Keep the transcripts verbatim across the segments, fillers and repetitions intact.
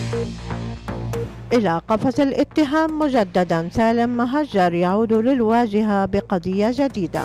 إلى قفص الاتهام مجددا، سالم مهجر يعود للواجهة بقضية جديدة.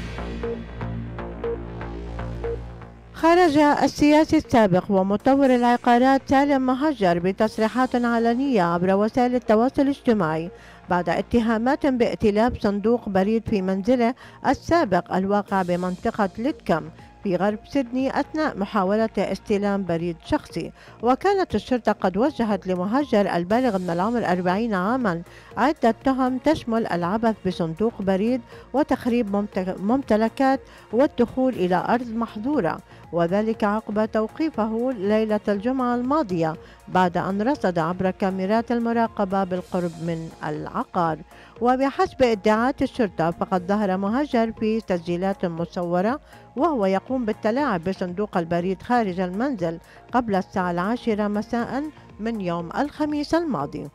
خرج السياسي السابق ومطور العقارات سالم مهجر بتصريحات علنية عبر وسائل التواصل الاجتماعي بعد اتهامات بائتلاف صندوق بريد في منزله السابق الواقع بمنطقة ليتكم في غرب سيدني أثناء محاولة استلام بريد شخصي. وكانت الشرطة قد وجهت لمهجر البالغ من العمر أربعين عاما عدة تهم تشمل العبث بصندوق بريد وتخريب ممتلكات والدخول إلى أرض محظورة، وذلك عقب توقيفه ليلة الجمعة الماضية بعد أن رصد عبر كاميرات المراقبة بالقرب من العقار. وبحسب ادعاءات الشرطة فقد ظهر مهجر في تسجيلات مصورة وهو يقوم بالتلاعب بصندوق البريد خارج المنزل قبل الساعة العاشرة مساء من يوم الخميس الماضي.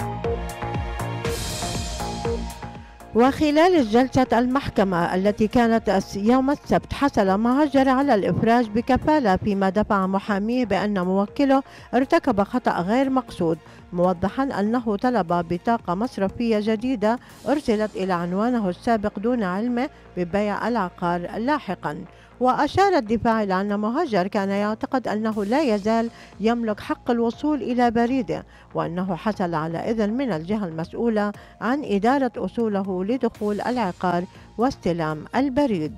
وخلال جلسة المحكمة التي كانت يوم السبت حصل مهجر على الإفراج بكفالة، فيما دفع محاميه بأن موكله ارتكب خطأ غير مقصود، موضحا أنه طلب بطاقة مصرفية جديدة أرسلت إلى عنوانه السابق دون علمه ببيع العقار لاحقا. وأشار الدفاع إلى أن مهجر كان يعتقد أنه لا يزال يملك حق الوصول إلى بريده، وأنه حصل على إذن من الجهة المسؤولة عن إدارة أصوله لدخول العقار واستلام البريد.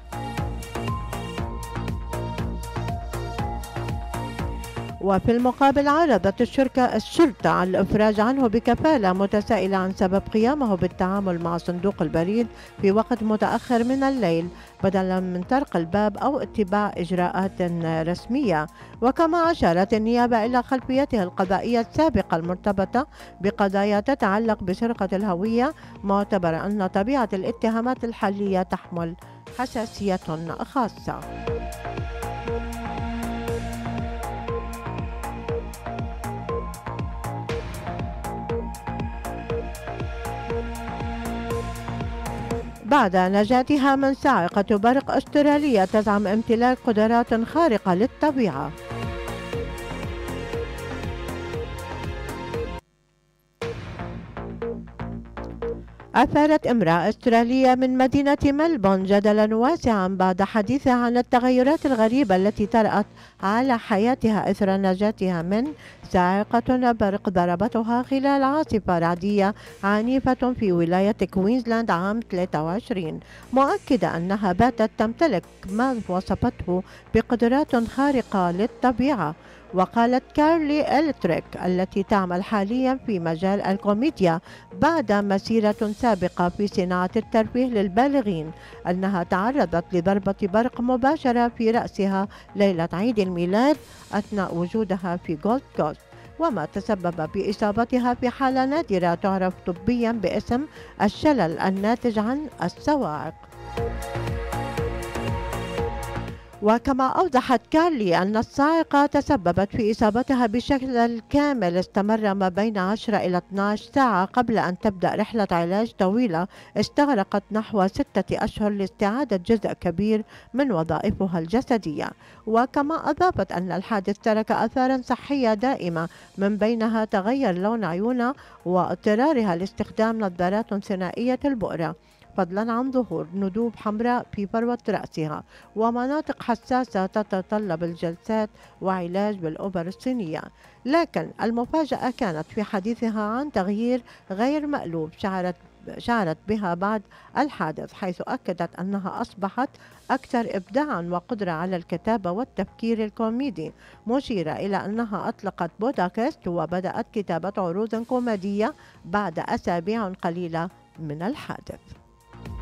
وفي المقابل عرضت الشركة الشرطة على الإفراج عنه بكفالة، متسائلة عن سبب قيامه بالتعامل مع صندوق البريد في وقت متأخر من الليل بدلا من طرق الباب أو اتباع إجراءات رسمية. وكما أشارت النيابة إلى خلفيته القضائية السابقة المرتبطة بقضايا تتعلق بسرقة الهوية، معتبر أن طبيعة الاتهامات الحالية تحمل حساسية خاصة. بعد نجاتها من صاعقة برق أسترالية تزعم امتلاك قدرات خارقة للطبيعة. أثارت امرأة أسترالية من مدينة ملبون جدلا واسعا بعد حديثها عن التغيرات الغريبة التي طرأت على حياتها إثر نجاتها من صاعقة برق ضربتها خلال عاصفة رعدية عنيفة في ولاية كوينزلاند عام ثلاثة وعشرين، مؤكدة أنها باتت تمتلك ما وصفته بقدرات خارقة للطبيعة. وقالت كارلي إلتريك التي تعمل حاليا في مجال الكوميديا بعد مسيرة سابقة في صناعة الترفيه للبالغين أنها تعرضت لضربة برق مباشرة في رأسها ليلة عيد الميلاد أثناء وجودها في جولد كوست، وما تسبب بإصابتها في حالة نادرة تعرف طبيا باسم الشلل الناتج عن الصواعق. وكما أوضحت كارلي أن الصاعقة تسببت في إصابتها بشكل كامل استمر ما بين عشرة إلى اثنتي عشرة ساعة قبل أن تبدأ رحلة علاج طويلة استغرقت نحو ستة أشهر لاستعادة جزء كبير من وظائفها الجسدية. وكما أضافت أن الحادث ترك آثارا صحية دائمة، من بينها تغير لون عيونها واضطرارها لاستخدام نظارات ثنائية البؤرة، فضلا عن ظهور ندوب حمراء في فروة رأسها ومناطق حساسة تتطلب الجلسات وعلاج بالأوبر الصينية. لكن المفاجأة كانت في حديثها عن تغيير غير مألوف شعرت شعرت بها بعد الحادث، حيث أكدت أنها أصبحت أكثر إبداعا وقدرة على الكتابة والتفكير الكوميدي، مشيرة إلى أنها أطلقت بودكاست وبدأت كتابة عروض كوميدية بعد أسابيع قليلة من الحادث.